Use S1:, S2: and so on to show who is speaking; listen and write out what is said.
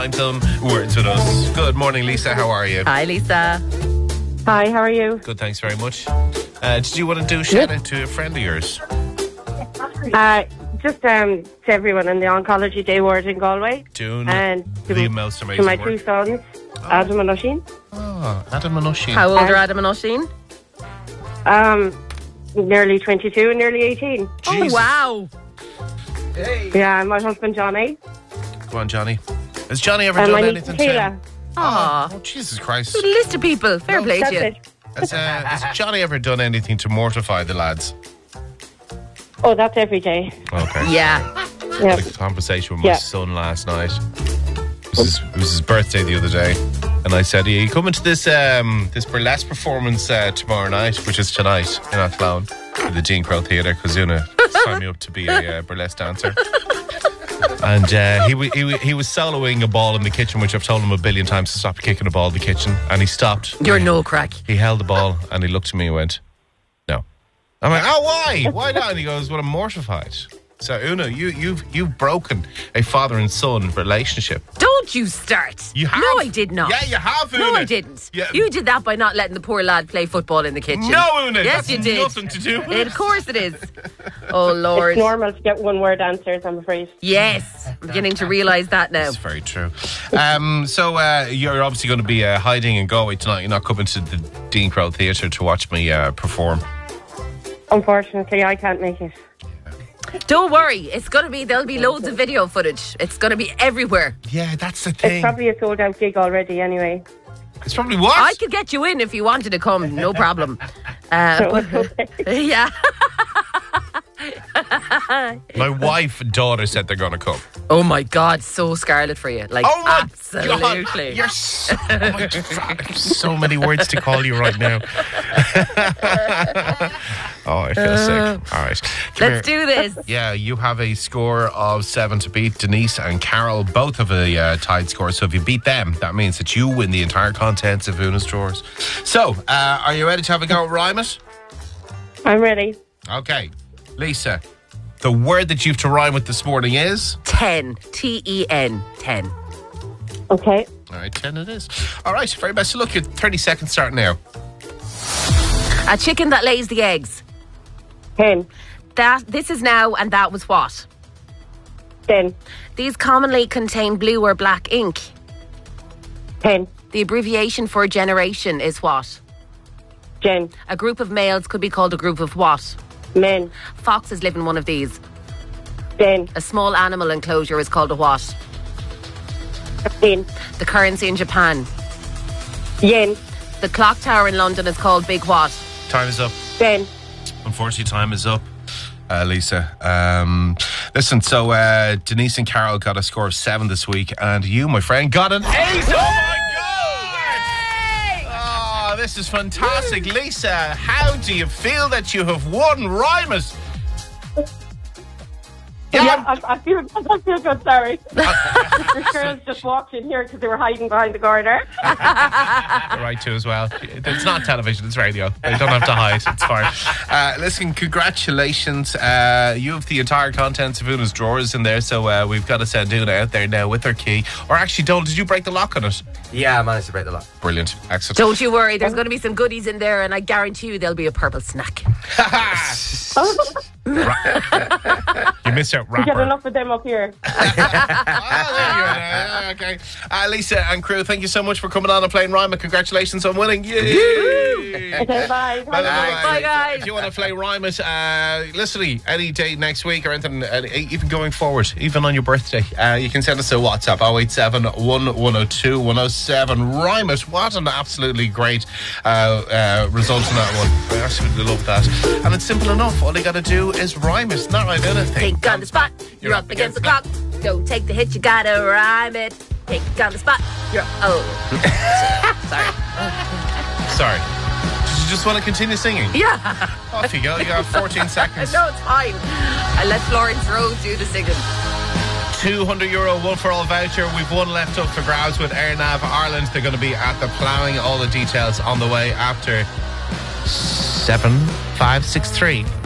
S1: Find some words with us. Good morning, Lisa. How are you?
S2: Hi, Lisa.
S3: Hi, how are you?
S1: Good, thanks very much. Did you want to do a shout out to a friend of yours?
S3: Just to everyone in the Oncology Day ward in Galway.
S1: Doing
S3: and
S1: the most amazing
S3: to my
S1: work.
S3: two sons, Adam and Oisin.
S1: Oh, Adam and Oisin.
S2: How old are Adam and Oisin?
S3: Nearly 22 and nearly 18.
S1: Jesus.
S2: Oh, wow.
S3: Yeah, and my husband Johnny.
S1: Come on, Johnny. Has Johnny ever
S3: And
S1: done
S3: my
S1: anything
S3: niece
S1: to
S3: Sheila.
S2: Aw.
S1: Oh, Jesus Christ.
S2: Good list of people. Fair play to
S3: That's
S2: you.
S3: it.
S1: Has Johnny ever done anything to mortify the lads?
S3: Oh, that's every day.
S1: Okay.
S2: Yeah.
S3: Yeah.
S1: I had a conversation with my
S3: Yeah.
S1: son last night. It was his birthday the other day, and I said, "Are you coming to this this burlesque performance tomorrow night, which is tonight in Athlone, at the Jean Crow Theatre? Because Una signed me up to be a burlesque dancer." And he was soloing a ball in the kitchen, which I've told him a billion times to stop kicking a ball in the kitchen, and he stopped.
S2: You're no crack.
S1: He held the ball and he looked at me and went, "No." I'm like, "Oh, why? Why not?" And he goes, "Well, I'm mortified." So, Una, you've broken a father and son relationship.
S2: Don't you start.
S1: You have?
S2: No, I did not.
S1: Yeah, you have, Una.
S2: No, I didn't.
S1: Yeah.
S2: You did that by not letting the poor lad play football in the kitchen.
S1: No, Una,
S2: Yes,
S1: that's
S2: you did.
S1: nothing to do with it.
S2: Of course it is. Oh, Lord.
S3: It's normal to get one-word answers, I'm afraid.
S2: Yes. I'm beginning to realise that now.
S1: That's very true. So you're obviously going to be hiding in Galway tonight. You're not coming to the Dean Crow Theatre to watch me perform.
S3: Unfortunately, I can't make it.
S2: Don't worry. There'll be loads of video footage. It's going to be everywhere.
S1: Yeah, that's the
S3: It's
S1: thing.
S3: probably a sold-out gig already anyway.
S1: It's probably what?
S2: I could get you in if you wanted to come. No problem. Yeah.
S1: My wife and daughter said they're going to come.
S2: Oh my God, so scarlet for you. Like,
S1: Oh my
S2: absolutely.
S1: God, you're so, oh my God, so many words to call you right now. Oh, I feel sick. All right.
S2: Let's do this.
S1: Yeah, you have a score of 7 to beat. Denise and Carol both have a tied score. So if you beat them, that means that you win the entire contents of Una's drawers. So, are you ready to have a go at Rhyme It?
S3: I'm ready.
S1: Okay. Lisa, the word that you have to rhyme with this morning is?
S2: 10. T-E-N. 10.
S3: Okay.
S1: All right, 10 it is. All right, very best of luck. Your 30 seconds start now.
S2: A chicken that lays the eggs.
S3: 10.
S2: This is now and that was what?
S3: 10.
S2: These commonly contain blue or black ink.
S3: 10.
S2: The abbreviation for generation is what?
S3: Gen.
S2: A group of males could be called a group of what?
S3: Men.
S2: Foxes live in one of these.
S3: Den.
S2: A small animal enclosure is called a what?
S3: 10.
S2: The currency in Japan.
S3: Yen.
S2: The clock tower in London is called Big what?
S1: Time is up.
S3: 10.
S1: Unfortunately, time is up, Lisa. Listen, so Denise and Carol got a score of 7 this week, and you, my friend, got an 8. Oh, my God! Oh, this is fantastic. Lisa, how do you feel that you have won Rhyme It?
S3: Yeah, I feel good, sorry. The girls just walked in here because they were hiding behind the corner.
S1: You're right too as well. It's not television, it's radio. They don't have to hide. It's fine. Listen, congratulations. You have the entire contents of Una's drawers in there, so we've got to send Una out there now with her key. Or actually, Dole, did you break the lock on it?
S4: Yeah, I managed to break the lock.
S1: Brilliant. Excellent.
S2: Don't you worry, there's going to be some goodies in there, and I guarantee you there'll be a purple snack.
S1: You missed out
S3: We get
S1: rapper.
S3: enough of them up here.
S1: Okay. Lisa and crew, thank you so much for coming on and playing Rhyme It. Congratulations on winning. Yay!
S3: Okay, bye.
S2: Bye, guys.
S1: If you want to play Rhyme It, literally any day next week or anything, even going forward, even on your birthday, you can send us a WhatsApp 087 1102 107. Rhyme It. What an absolutely great result in that one. I absolutely love that. And it's simple enough. All you got to do is rhyme it. Not right anything.
S2: Think on the spot, you're up against the clock. Don't take the hit, you gotta rhyme it. Think on the spot, you're
S1: Sorry. Did you just want to continue singing?
S2: Yeah.
S1: Off you go. You got 14 seconds.
S2: No, it's fine. I let Florence Rose do the singing.
S1: €200 one for all voucher. We've one left up for grabs with AirNav Ireland. They're going to be at the ploughing. All the details on the way after 7563.